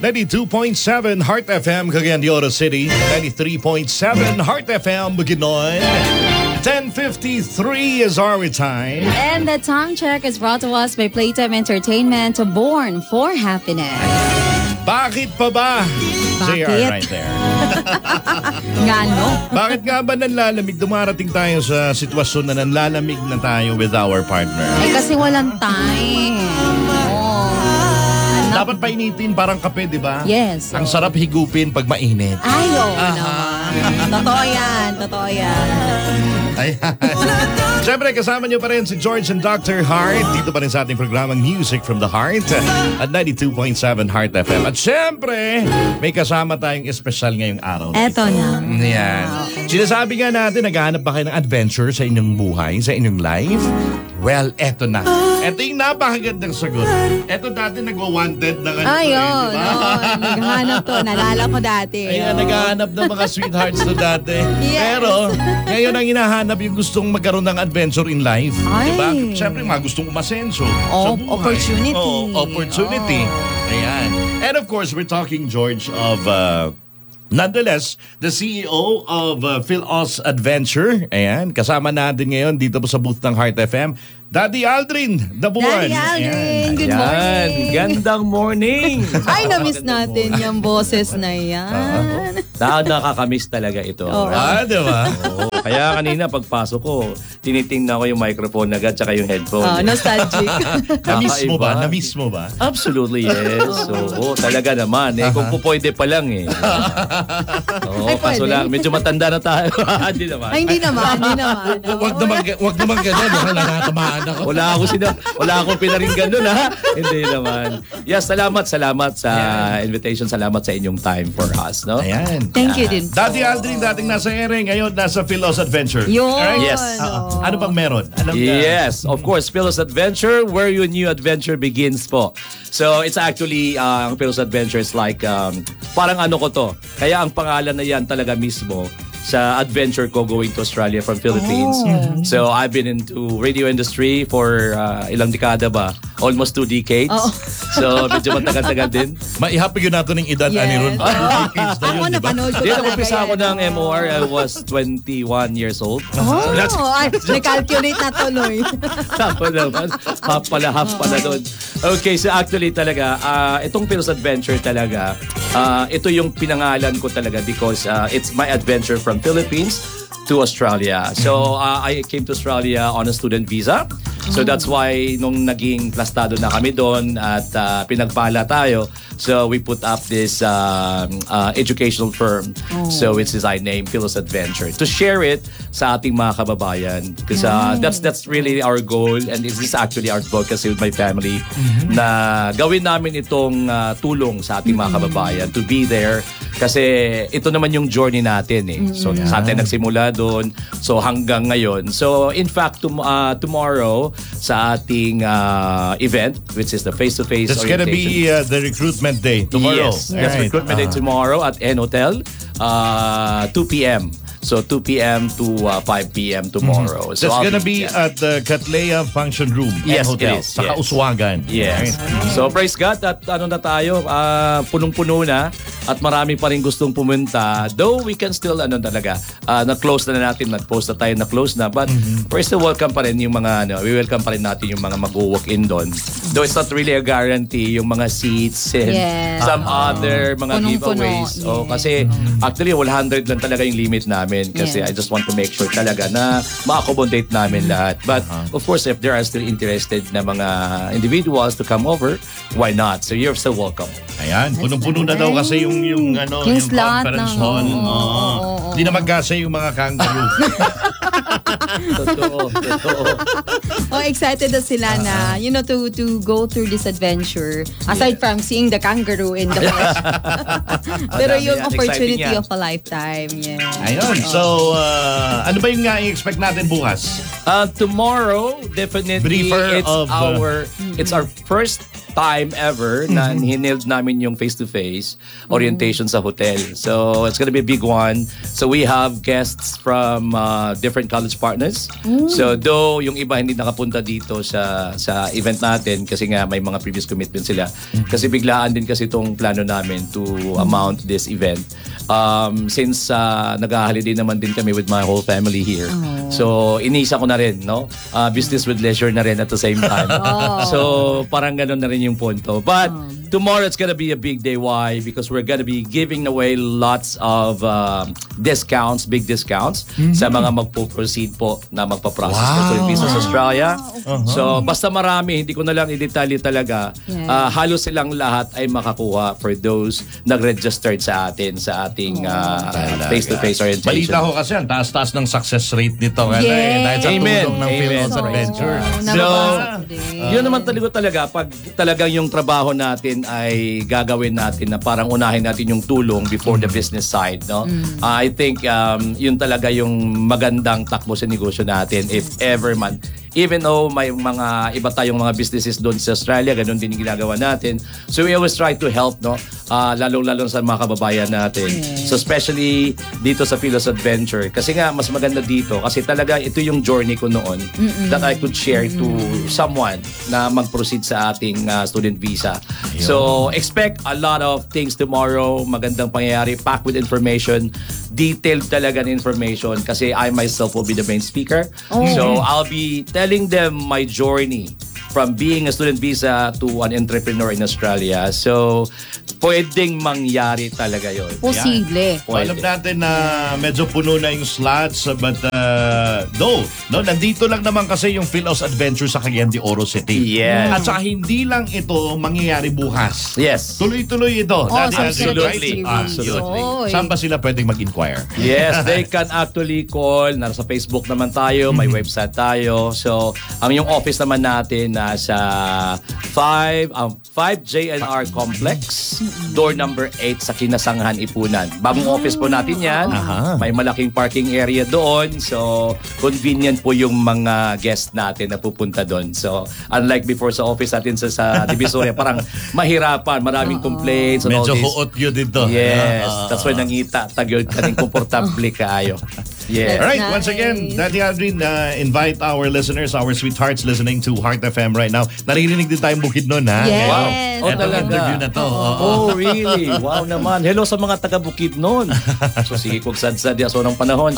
92.7 Heart FM, Cagayan de Oro City. 93.7 Heart FM, Bukidnon. 10:53 is our time. And the time check is brought to us by Playtime Entertainment, Born for Happiness. Bakit pa ba? Bakit? JR right there. Ngano? Bakit nga ba nanlalamig? Dumarating tayo sa sitwasyon na nanlalamig na tayo with our partner. Ay, kasi walang time. Dapat painitin parang kape, di ba? Yes. Ang sarap higupin pag mainit. Ay, oo naman. Totoo yan. Totoo yan. Ayan. Siyempre, kasama niyo pa rin si George and Dr. Heart. Dito pa rin sa ating programang Music from the Heart at 92.7 Heart FM. At siyempre, may kasama tayong espesyal ngayong araw. Eto na. Yan. Sinasabi nga natin, naghahanap ba kayo ng adventure sa inyong buhay, sa inyong life? Well, eto na. Eto yung napakagandang sagot. Eto dati nagwa-wanted na ganito. Ayun. Naghahanap to. Nalala ko dati. Ayan, naghahanap ng mga sweethearts to dati. Yes. Pero, ngayon ang hinahanap yung gustong magkaroon ng adventure in life. Ay. Diba? Siyempre, mga gustong umasenso sa buhay. Opportunity. Opportunity. Ayan. And of course, we're talking, George, of... nonetheless, the CEO of PhilOz Adventure. Ayan, kasama natin ngayon dito po sa booth ng Heart FM. Daddy Aldrin, the buwan. Daddy Aldrin, good Ayan, morning. gandang morning. Ay, na-miss natin yung boses na yan. Nakakamiss talaga ito. Oo. Diba? Oo. Kaya kanina pagpasok ko, tinitingnan ko yung microphone agad tsaka yung headphone. Nostalgic. Na-miss mo ba? Kakaiba. Na-miss mo ba? Absolutely, yes. Oo, talaga naman. Kung po pwede pa lang eh. Oo, Ay, kaso pwede. lang, medyo matanda na tayo. Hindi naman. Ay, hindi naman. Wag naman ganun. Baka natatamaan ako. Wala akong pinaringgan doon, ha? Hindi naman. Yes, salamat sa invitation. Salamat sa inyong time for us, no? Ayan. Thank you din. Daddy Aldrin, dating nasa ere, ngayon nasa PhilOz Adventure. Yun. Alright? Yes. Ano bang meron? Yes, of course, PhilOz Adventure, where your new adventure begins po. So, it's actually, ang PhilOz Adventure is like, parang ano ko to. Kaya ang pangalan na yan talaga mismo sa adventure ko going to Australia from Philippines. So, I've been into radio industry for ilang dekada ba? Almost 2 decades. So, medyo matagal-tagal din. Maihapig yun natin ng edad Yes. ni Ron. Ako napanood ko Hindi, talaga nag-umpisa ako yan. ng MOR. I was 21 years old. Ay, na-calculate na tuloy. Tama naman. Half pala doon. Okay, so actually talaga, itong PhilOz Adventure talaga, ito yung pinangalan ko talaga because it's my adventure from Philippines to Australia. So, I came to Australia on a student visa. So, that's why nung naging plastado na kami doon at pinagpala tayo, so we put up this educational firm. So, it's designed name, PhilOz Adventure. To share it sa ating mga kababayan. Because that's really our goal and this is actually our goal kasi with my family na gawin namin itong tulong sa ating mga kababayan to be there kasi ito naman yung journey natin eh. So, sa atin nagsimula doon. So, hanggang ngayon. So, in fact, tomorrow sa ating event, which is the face-to-face That's gonna be the recruitment day tomorrow. Yes, that's recruitment day tomorrow at N Hotel, 2 p.m. So 2 p.m. to 5 p.m. tomorrow. So That's I'll gonna be at the Cattleya Function Room Yes, and Hotel it is. sa Yes. Kauswagan. Yes. Right? So praise God at ano na tayo, punong-puno na at marami pa rin gustong pumunta. Though we can still talaga, na-close na natin, nag-post na tayo, na-close na. But we're still welcome pa rin yung mga, we welcome pa rin natin yung mga mag-walk-in doon. Though it's not really a guarantee, yung mga seats and Yes. some other mga Punong-puno. giveaways. Oh, kasi actually 100 lang talaga yung limit namin kasi Yes. I just want to make sure talaga na ma-accommodate namin lahat. But of course, if there are still interested na mga individuals to come over, why not? So you're so welcome. Ayan, punong-puno na daw kasi yung slot conference ng- hall. oo. Hindi na magkasa yung mga kangaroo. Totoo. Excited na sila na, to go through this adventure. Aside from seeing the kangaroo in the flesh. Pero dami yung yan. opportunity Exciting yan. of a lifetime. Yeah. Ayun, so ano ba yung nga i-expect natin bukas? Tomorrow, definitely Briefer it's of, our It's our first time ever na hineld namin yung face-to-face orientation sa hotel. So, it's gonna be a big one. So, we have guests from different college partners. So, though yung iba hindi nakapunta dito sa event natin kasi nga may mga previous commitment sila. Kasi biglaan din kasi itong plano namin to mount this event. Since nag-holiday naman din kami with my whole family here. So, inisa ko na rin, no? Business with leisure na rin at the same time. So, parang ganun na rin yung punto. But, tomorrow it's gonna be a big day. Why? Because we're gonna be giving away lots of discounts, big discounts, sa mga magpo-proceed po na magpa-process na student visa sa Australia. So, basta marami, hindi ko na lang i-detalye talaga. Halos silang lahat ay makakuha for those nag-registered sa atin sa ating face-to-face orientation. Balita ko kasi ang taas-taas ng success rate nito. Dahil sa tulong ng Philippines Adventure. So, yun naman talaga pag talagang yung trabaho natin ay gagawin natin na parang unahin natin yung tulong before the business side, no? I think yun talaga yung magandang takbo sa negosyo natin if ever man. Even though may mga iba tayong mga businesses doon sa Australia, ganun din yung ginagawa natin. So we always try to help, no? Lalo-lalo sa mga kababayan natin. So especially dito sa Philos Adventure. Kasi nga, mas maganda dito. Kasi talaga, ito yung journey ko noon that I could share to someone na mag-proceed sa ating student visa. So expect a lot of things tomorrow. Magandang pangyayari, packed with information. Detailed talaga na information kasi I myself will be the main speaker. So I'll be telling them my journey from being a student visa to an entrepreneur in Australia. So, pwedeng mangyari talaga yun. Posible. Alam natin na medyo puno na yung slots but though, no, nandito lang naman kasi yung Philos Adventure sa Cagayan de Oro City. Yes. At saka hindi lang ito mangyayari bukas. Yes. Tuloy-tuloy ito. Absolutely. Absolutely. Saan ba sila pwedeng mag-inquire? Yes, they can actually call. Nasa Facebook naman tayo, may website tayo. So, ang yung office naman natin sa 5 JNR Complex, door number 8 sa Kinasanghan, Ipunan. Bagong office po natin yan. May malaking parking area doon. So, convenient po yung mga guest natin na pupunta doon. So, unlike before sa office natin sa Divisoria, parang mahirapan, maraming complaints. And all Medyo this. huot yun dito. Yes, that's why nangita, tagyod kaning komportable kaayo. Yeah. All right, Nice. once again, Daddy Aldrin, invite our listeners, our sweethearts listening to Heart FM right now. Naririnig din tayong Bukidnon, ha? Yes. Wow. Oh, Itong talaga. interview na to. Oh, really? Wow naman. Hello sa mga taga Bukidnon. So sige, kung sad-sad yaso ng panahon.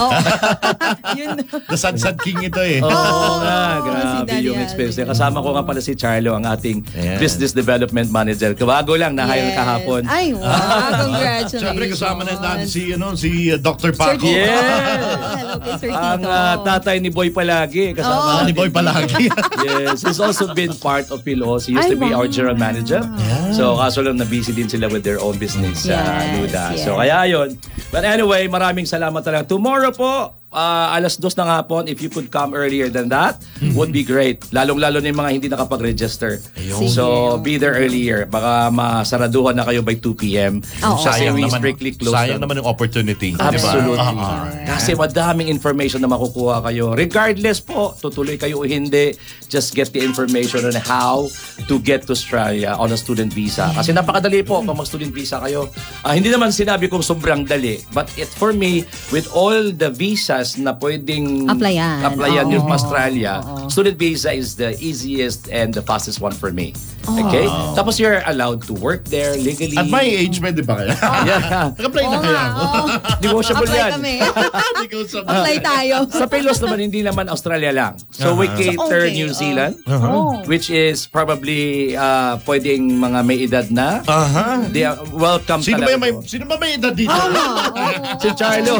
Yun. The Sadsad King ito eh. Oo nga, si grabe Daddy yung experience niya. Alvin. Kasama ko nga pala si Charlo, ang ating Ayan. Business Development Manager. Kabago lang, na-hire kahapon. Ay, wow. Congratulations. Siyempre kasama na natin si Dr. Paco. Sir Yeah. Hello kay Sir Ang Tito. tatay ni Boy palagi. Kasama Ni Boy palagi. Yes, he's also been part of Philos. He used to be our general manager. So, kaso lang na-busy din sila with their own business sa Yes, Luda. yes. So, kaya yun. But anyway, maraming salamat talaga. Tomorrow po, 2:00 ng hapon, if you could come earlier than that, would be great. Lalong-lalo na yung mga hindi nakapag-register. So, be there earlier. Baka masaraduhan na kayo by 2 p.m. Oo. Kasi we strictly close. Sayang naman yung opportunity. Absolutely. Diba? Kasi madaming information na makukuha kayo. Regardless po, tutuloy kayo o hindi, just get the information on how to get to Australia on a student visa. Kasi napakadali po kung mag-student visa kayo. Hindi naman sinabi kong sobrang dali. But for me, with all the visas na pwedeng applyan yung Australia, student visa is the easiest and the fastest one for me. Okay? Tapos you're allowed to work there legally. At my age, pwede ba kaya? Yeah. Nag-apply na kaya ako. Negotiable Apply yan. kami. Ikaw sa Apply tayo. Sa Philos naman, hindi naman Australia lang. So we cater Okay, New Zealand, Oh. which is probably pwedeng mga may edad na. They are welcome Sino ba talaga. sino ba may edad dito? Si Charlo.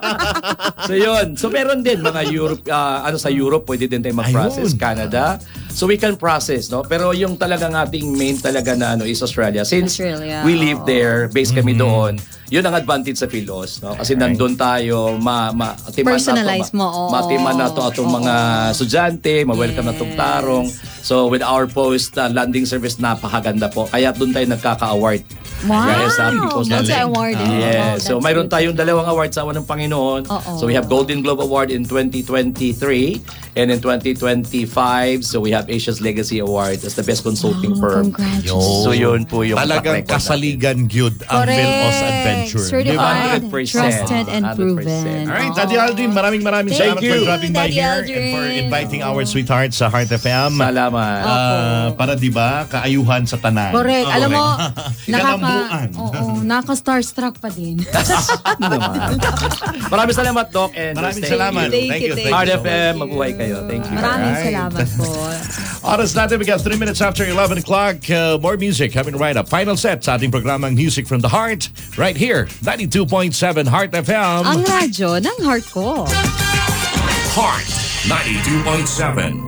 So yun. So meron din mga Europe, sa Europe, pwede din tayo mag-process. Ayun. Canada. So we can process, no? Pero yung talagang ating main talaga na is Australia. Since Australia, we live there, base kami doon, yun ang advantage sa Philos, no? Kasi nandun tayo, Personalize mo, oo. matiman na to atong mga estudyante, ma-welcome na tong tarong. So with our post landing service, napakaganda po. Kaya doon tayo nagkaka-award Wow. Dahil sa People's Multi-awarded. Yeah. Oh, So that's mayroon good. tayong dalawang awards sa awan ng Panginoon. Oo. So we have Golden Globe Award in 2023 and in 2025 so we have Asia's Legacy Award as the best consulting firm. Congratulations. So yun po yung Talagang track record natin. kasaligan gyud ang Correct. Philos Adventure. Certified, 100%. trusted, and 100%. proven. Alright, Daddy Aldrin, maraming Thank salamat for you. dropping by Daddy here Aldrin. and for inviting our sweetheart sa Heart FM. Salamat. Para di ba kaayuhan sa tanan. Correct. Alam mo, Kalambuan. nakaka-starstruck pa din. Maraming salamat, Doc. And Maraming thank salamat. you. Thank you, thank Heart you. FM, mabuhay kayo. Thank you. Maraming Alright. salamat po. Oras natin, we got 3 minutes after 11 o'clock. More music coming right up. Final set sa ating programang Music from the Heart. Right here, 92.7 Heart FM. Ang radyo ng heart ko. Heart 92.7.